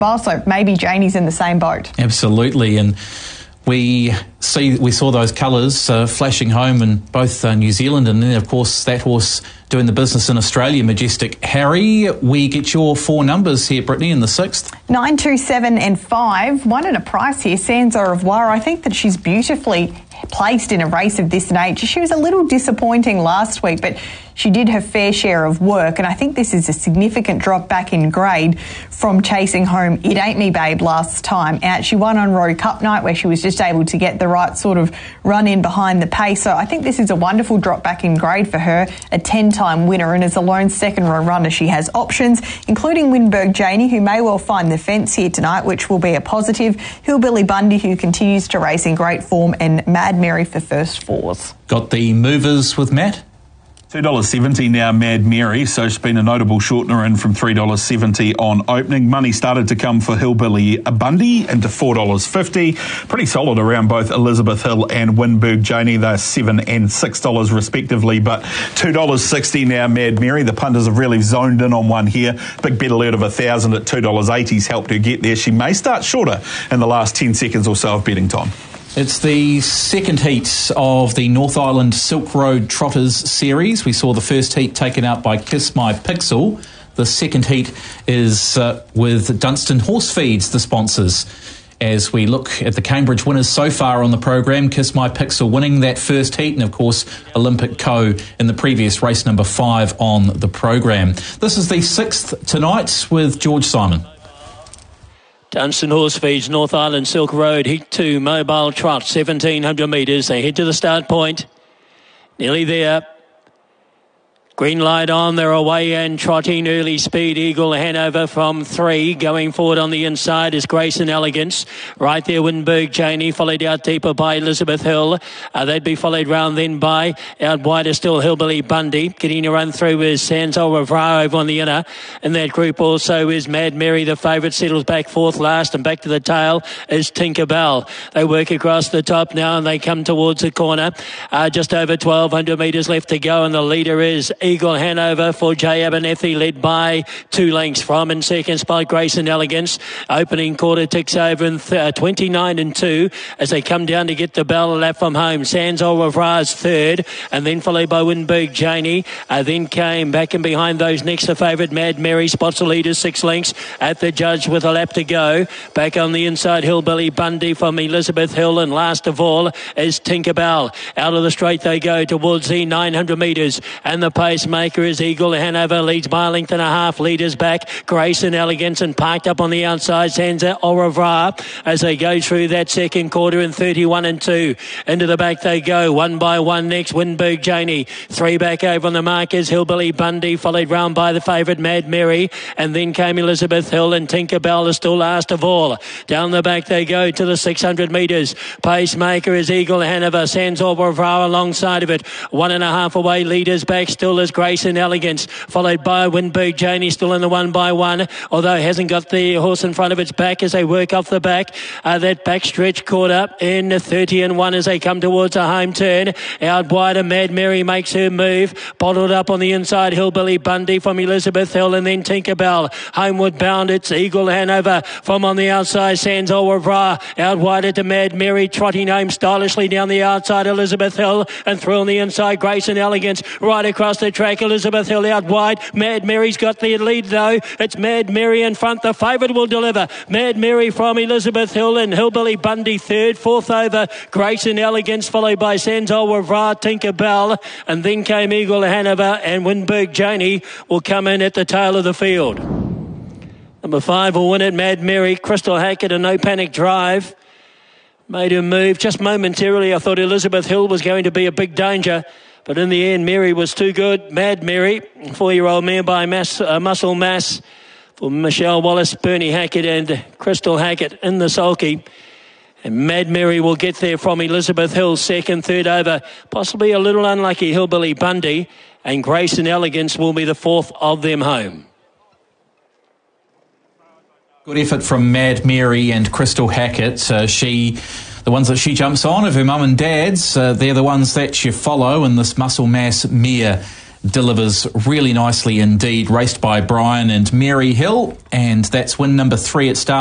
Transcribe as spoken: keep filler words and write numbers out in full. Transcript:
well, so maybe Janie's in the same boat. Absolutely, and we see we saw those colours uh, flashing home in both uh, New Zealand and then, of course, that horse doing the business in Australia, Majestic Harry. We get your four numbers here, Brittany, in the sixth. Nine, two, seven and five. One at a price here, Sans Au Revoir. I think that she's beautifully placed in a race of this nature. She was a little disappointing last week, but she did her fair share of work, and I think this is a significant drop back in grade from chasing home It Ain't Me Babe last time out. She won on Roe Cup night where she was just able to get the right sort of run in behind the pace. So I think this is a wonderful drop back in grade for her, a ten-time winner, and as a lone second row runner she has options, including Winberg Janie, who may well find the fence here tonight, which will be a positive, Hillbilly Bundy, who continues to race in great form, and Mad Mary for first fours. Got the movers with Matt? two dollars seventy now, Mad Mary, so she's been a notable shortener in from three dollars seventy on opening. Money started to come for Hillbilly Bundy into four dollars fifty. Pretty solid around both Elizabeth Hill and Winberg Janie. They're seven dollars and six dollars respectively, but two dollars sixty now, Mad Mary. The punters have really zoned in on one here. Big bet alert of one thousand at two dollars eighty's helped her get there. She may start shorter in the last ten seconds or so of betting time. It's the second heat of the North Island Silk Road Trotters series. We saw the first heat taken out by Kiss My Pixel. The second heat is uh, with Dunstan Horse Feeds, the sponsors. As we look at the Cambridge winners so far on the program, Kiss My Pixel winning that first heat, and of course Olympic Co in the previous race number five on the program. This is the sixth tonight with George Simon. Dunstan Horse Feeds, North Island Silk Road, Heat two, Mobile Trot, seventeen hundred metres. They head to the start point. Nearly there. Green light on, they're away and trotting. Early speed, Eagle Hanover from three. Going forward on the inside is Grace and Elegance. Right there, Winberg Janie, followed out deeper by Elizabeth Hill. Uh, they'd be followed round then by, out wider still, Hillbilly Bundy. Getting a run through is Sans Au Revoir over on the inner. In that group also is Mad Mary, the favourite, settles back fourth last, and back to the tail is Tinkerbell. They work across the top now and they come towards the corner. Uh, just over twelve hundred metres left to go, and the leader is Eagle Hanover for Jay Abernethy, led by two lengths from. In second spot, Grace and Elegance. Opening quarter ticks over in th- uh, twenty-nine and two as they come down to get the bell. A lap from home. Sans Au Revoir's third, and then followed by Winberg Janie. Uh, then came back and behind those next the favourite Mad Mary. Spots the leader six lengths at the judge with a lap to go. Back on the inside, Hillbilly Bundy from Elizabeth Hill, and last of all is Tinkerbell. Out of the straight they go towards the nine hundred metres, and the pacemaker is Eagle Hanover, leads by a length and a half. Leaders back, Grace and Elegance, and parked up on the outside, Sans Au Revoir, as they go through that second quarter in thirty-one and two. Into the back they go, one by one next, Winberg Janie. Three back over on the mark is Hillbilly Bundy, followed round by the favourite Mad Mary, and then came Elizabeth Hill, and Tinkerbell is still last of all. Down the back they go to the six hundred metres. Pacemaker is Eagle Hanover, Sans Au Revoir alongside of it. One and a half away, leaders back still is Grace and Elegance, followed by Winberg Janie, still in the one by one, although hasn't got the horse in front of its back as they work off the back. Uh, that back stretch caught up in thirty and one as they come towards a home turn. Out wider, Mad Mary makes her move, bottled up on the inside, Hillbilly Bundy from Elizabeth Hill, and then Tinkerbell. Homeward bound, it's Eagle Hanover from on the outside, Sans Au Revoir. Out wider to Mad Mary, trotting home stylishly down the outside, Elizabeth Hill, and through on the inside, Grace and Elegance. Right across the track, Elizabeth Hill out wide. Mad Mary's got the lead though. It's Mad Mary in front. The favourite will deliver. Mad Mary from Elizabeth Hill, and Hillbilly Bundy third. Fourth over, Grace and Elegance, followed by Sans Au Revoir, Tinkerbell, and then came Eagle Hanover, and Winberg Janie will come in at the tail of the field. Number five will win it, Mad Mary. Crystal Hackett, a no panic drive. Made her move just momentarily. I thought Elizabeth Hill was going to be a big danger, but in the end, Mary was too good. Mad Mary, four-year-old mare by mass, uh, Muscle Mass for Michelle Wallace, Bernie Hackett and Crystal Hackett in the sulky. And Mad Mary will get there from Elizabeth Hill, second, third over. Possibly a little unlucky Hillbilly Bundy, and Grace and Elegance will be the fourth of them home. Good effort from Mad Mary and Crystal Hackett. Uh, she... The ones that she jumps on of her mum and dad's, uh, they're the ones that you follow in this Muscle Mass mare delivers really nicely indeed. Raced by Brian and Mary Hill, and that's win number three at start.